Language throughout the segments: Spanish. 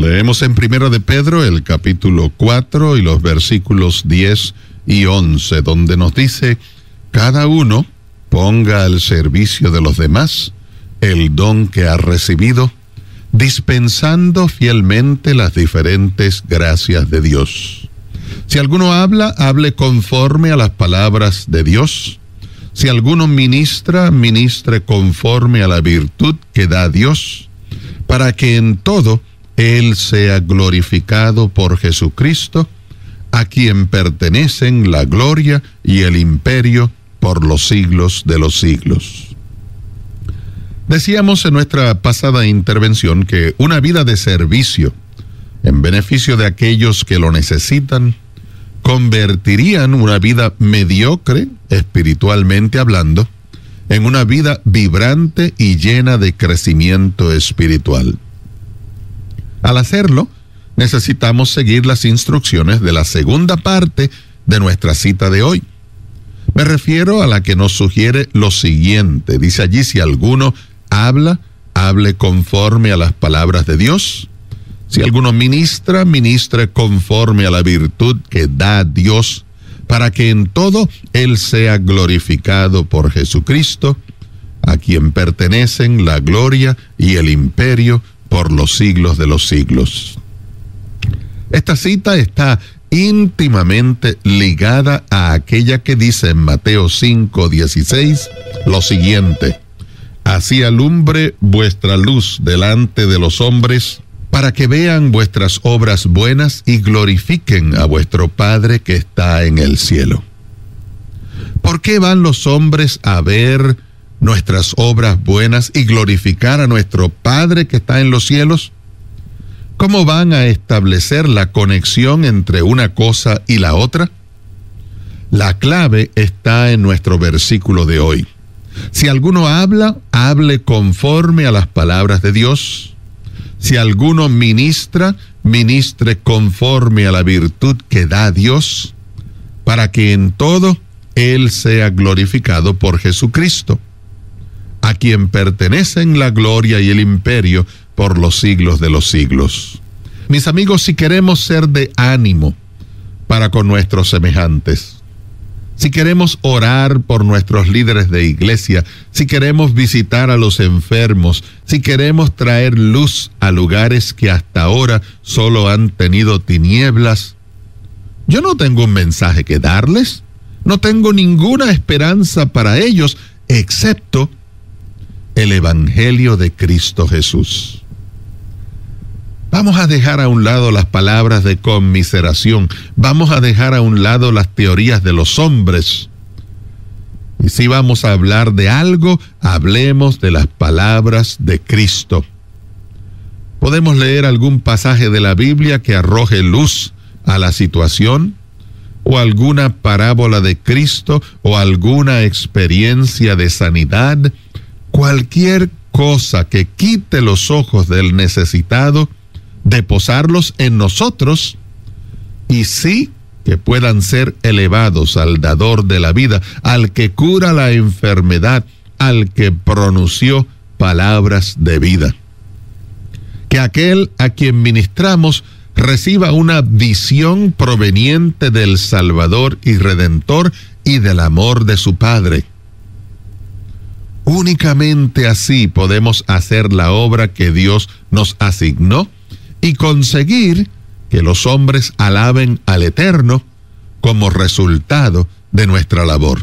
Leemos en Primera de Pedro el capítulo 4 y los versículos 10 y 11, donde nos dice: cada uno ponga al servicio de los demás el don que ha recibido, dispensando fielmente las diferentes gracias de Dios. Si alguno habla, hable conforme a las palabras de Dios. Si alguno ministra, ministre conforme a la virtud que da Dios, para que en todo Él sea glorificado por Jesucristo, a quien pertenecen la gloria y el imperio por los siglos de los siglos. Decíamos en nuestra pasada intervención que una vida de servicio en beneficio de aquellos que lo necesitan convertirían una vida mediocre, espiritualmente hablando, en una vida vibrante y llena de crecimiento espiritual. Al hacerlo, necesitamos seguir las instrucciones de la segunda parte de nuestra cita de hoy. Me refiero a la que nos sugiere lo siguiente. Dice allí: si alguno habla, hable conforme a las palabras de Dios. Si alguno ministra, ministre conforme a la virtud que da Dios, para que en todo Él sea glorificado por Jesucristo, a quien pertenecen la gloria y el imperio por los siglos de los siglos. Esta cita está íntimamente ligada a aquella que dice en Mateo 5:16 lo siguiente: así alumbre vuestra luz delante de los hombres, para que vean vuestras obras buenas y glorifiquen a vuestro Padre que está en el cielo. ¿Por qué van los hombres a ver nuestras obras buenas y glorificar a nuestro Padre que está en los cielos? ¿Cómo van a establecer la conexión entre una cosa y la otra? La clave está en nuestro versículo de hoy. Si alguno habla, hable conforme a las palabras de Dios. Si alguno ministra, ministre conforme a la virtud que da Dios, para que en todo Él sea glorificado por Jesucristo, a quien pertenecen la gloria y el imperio por los siglos de los siglos. Mis amigos, si queremos ser de ánimo para con nuestros semejantes, si queremos orar por nuestros líderes de iglesia, si queremos visitar a los enfermos, si queremos traer luz a lugares que hasta ahora solo han tenido tinieblas, yo no tengo un mensaje que darles, no tengo ninguna esperanza para ellos, excepto el Evangelio de Cristo Jesús. Vamos a dejar a un lado las palabras de conmiseración, vamos a dejar a un lado las teorías de los hombres. Y si vamos a hablar de algo, hablemos de las palabras de Cristo. ¿Podemos leer algún pasaje de la Biblia que arroje luz a la situación? ¿O alguna parábola de Cristo? ¿O alguna experiencia de sanidad? Cualquier cosa que quite los ojos del necesitado de posarlos en nosotros, y sí que puedan ser elevados al dador de la vida, al que cura la enfermedad, al que pronunció palabras de vida. Que aquel a quien ministramos reciba una visión proveniente del Salvador y Redentor y del amor de su Padre. Únicamente así podemos hacer la obra que Dios nos asignó y conseguir que los hombres alaben al Eterno como resultado de nuestra labor.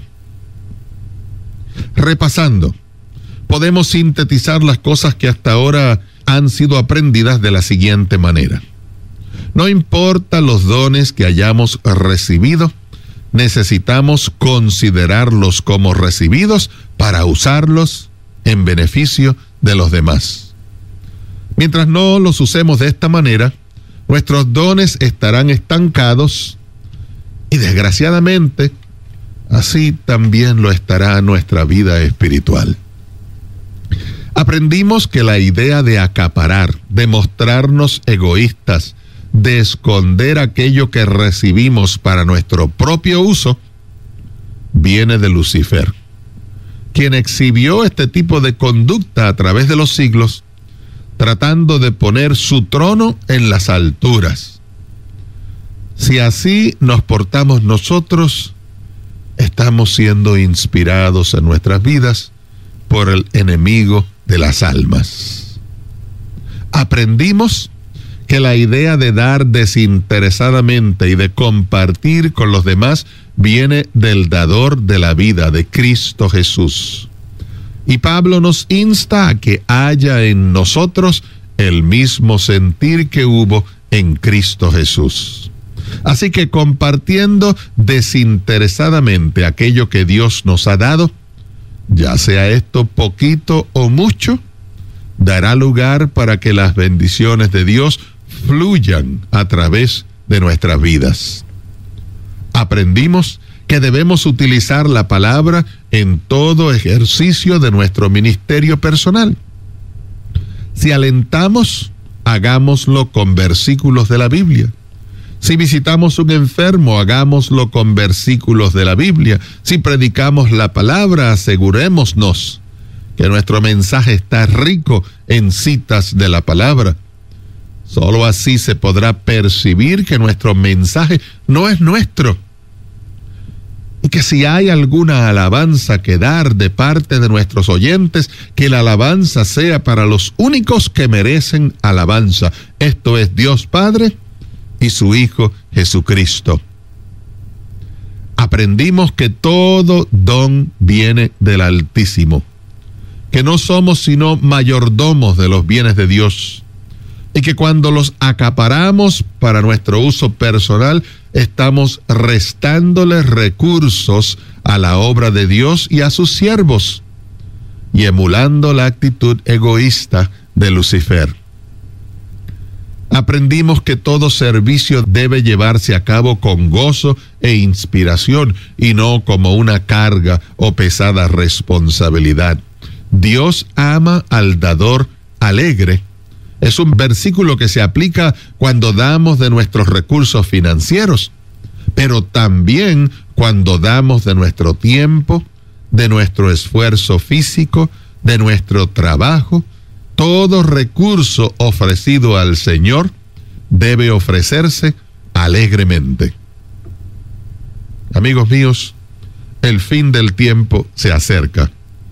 Repasando, podemos sintetizar las cosas que hasta ahora han sido aprendidas de la siguiente manera. No importa los dones que hayamos recibido, necesitamos considerarlos como recibidos para usarlos en beneficio de los demás. Mientras no los usemos de esta manera, nuestros dones estarán estancados y desgraciadamente así también lo estará nuestra vida espiritual. Aprendimos que la idea de acaparar, de mostrarnos egoístas, de esconder aquello que recibimos para nuestro propio uso, viene de Lucifer, quien exhibió este tipo de conducta a través de los siglos, tratando de poner su trono en las alturas. Si así nos portamos nosotros, estamos siendo inspirados en nuestras vidas por el enemigo de las almas. Aprendimos que la idea de dar desinteresadamente y de compartir con los demás viene del dador de la vida, de Cristo Jesús. Y Pablo nos insta a que haya en nosotros el mismo sentir que hubo en Cristo Jesús. Así que compartiendo desinteresadamente aquello que Dios nos ha dado, ya sea esto poquito o mucho, dará lugar para que las bendiciones de Dios fluyan a través de nuestras vidas. Aprendimos que debemos utilizar la palabra en todo ejercicio de nuestro ministerio personal. Si alentamos, hagámoslo con versículos de la Biblia. Si visitamos un enfermo, hagámoslo con versículos de la Biblia. Si predicamos la palabra, asegurémonos que nuestro mensaje está rico en citas de la palabra. Solo así se podrá percibir que nuestro mensaje no es nuestro. Y que si hay alguna alabanza que dar de parte de nuestros oyentes, que la alabanza sea para los únicos que merecen alabanza. Esto es Dios Padre y su Hijo Jesucristo. Aprendimos que todo don viene del Altísimo, que no somos sino mayordomos de los bienes de Dios, y que cuando los acaparamos para nuestro uso personal, estamos restándoles recursos a la obra de Dios y a sus siervos, y emulando la actitud egoísta de Lucifer. Aprendimos que todo servicio debe llevarse a cabo con gozo e inspiración, y no como una carga o pesada responsabilidad. Dios ama al dador alegre. Es un versículo que se aplica cuando damos de nuestros recursos financieros, pero también cuando damos de nuestro tiempo, de nuestro esfuerzo físico, de nuestro trabajo. Todo recurso ofrecido al Señor debe ofrecerse alegremente. Amigos míos, el fin del tiempo se acerca.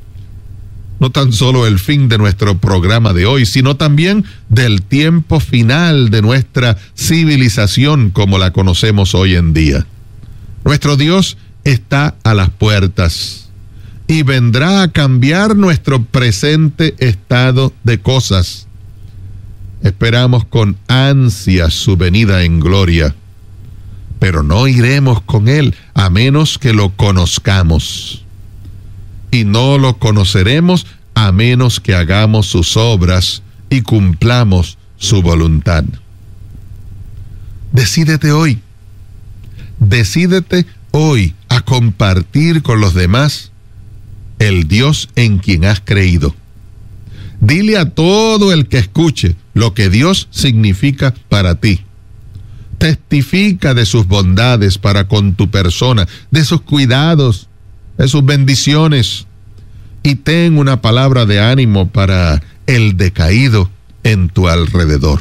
No tan solo el fin de nuestro programa de hoy, sino también del tiempo final de nuestra civilización como la conocemos hoy en día. Nuestro Dios está a las puertas y vendrá a cambiar nuestro presente estado de cosas. Esperamos con ansias su venida en gloria, pero no iremos con Él a menos que lo conozcamos. Y no lo conoceremos a menos que hagamos sus obras y cumplamos su voluntad. Decídete hoy a compartir con los demás el Dios en quien has creído. Dile a todo el que escuche lo que Dios significa para ti. Testifica de sus bondades para con tu persona, de sus cuidados, de sus bendiciones, y ten una palabra de ánimo para el decaído en tu alrededor.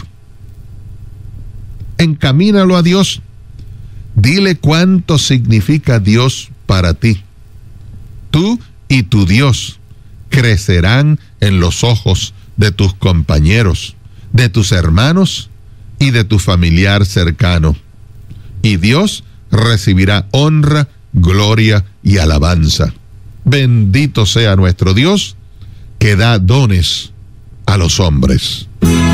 Encamínalo a Dios. Dile cuánto significa Dios para ti. Tú y tu Dios crecerán en los ojos de tus compañeros, de tus hermanos y de tu familiar cercano. Y Dios recibirá honra, gloria y alabanza. Bendito sea nuestro Dios, que da dones a los hombres.